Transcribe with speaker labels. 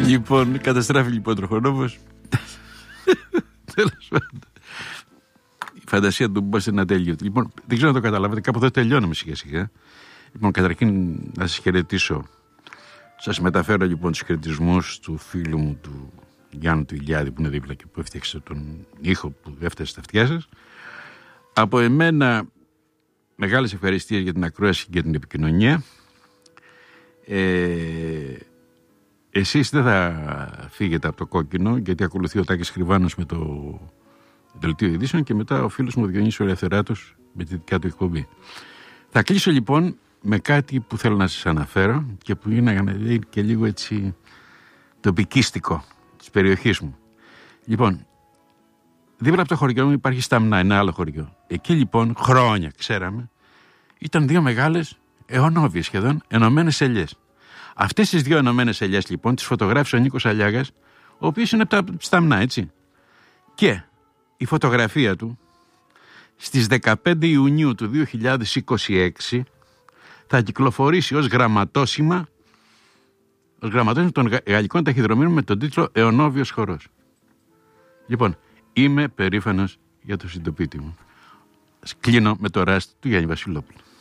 Speaker 1: Λοιπόν, καταστράφει λοιπόν τροχονόμος. Τέλος πάντων. Η φαντασία του Μπούμπα είναι ατέλειωτη. Λοιπόν, δεν ξέρω να το καταλάβετε, κάπου εδώ τελειώνουμε σιγά σιγά. Λοιπόν, καταρχήν να σας χαιρετήσω. Σας μεταφέρω λοιπόν τους χαιρετισμούς του φίλου μου του Γιάννου του Ηλιάδη που είναι δίπλα και που έφτιαξε τον ήχο που έφτασε στα αυτιά σας. Από εμένα μεγάλες ευχαριστίες για την ακρόαση και την επικοινωνία. Εσείς δεν θα φύγετε από το κόκκινο, γιατί ακολουθεί ο Τάκης Χρυβάνος με το δελτίο ειδήσεων και μετά ο φίλος μου ο Διονύσης ο Ελευθεράτος με τη δικιά του εκπομπή. Θα κλείσω λοιπόν με κάτι που θέλω να σας αναφέρω και που είναι και λίγο έτσι τοπικίστικο της περιοχής μου. Λοιπόν, δίπλα από το χωριό μου υπάρχει Σταμνά, ένα άλλο χωριό. Εκεί λοιπόν χρόνια ξέραμε ήταν δύο μεγάλες αιωνόβιες σχεδόν ενωμένες ελιές. Αυτές τις δύο ενωμένες ελιές λοιπόν τις φωτογράφησε ο Νίκος Αλιάγας, ο οποίος είναι από τα Σταμνά, έτσι. Και η φωτογραφία του στις 15 Ιουνίου του 2026 θα κυκλοφορήσει ως γραμματόσημα των γαλλικών ταχυδρομείων με τον τίτλο «Αιωνόβιος χορός». Λοιπόν, είμαι περήφανος για το συντοπίτη μου. Κλείνω με το ράστ του Γιάννη Βασιλόπουλου.